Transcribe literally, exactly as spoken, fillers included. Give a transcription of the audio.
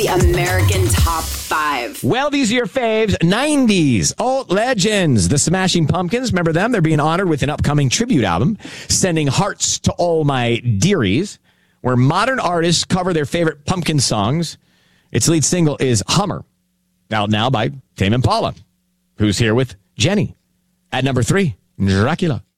the American Top five. Well, these are your faves. nineties alt legends. The Smashing Pumpkins. Remember them? They're being honored with an upcoming tribute album, Sending Hearts to All My Dearies, where modern artists cover their favorite Pumpkin songs. Its lead single is Hummer, out now by Tame Impala, who's here with Jenny. At number three, Dracula.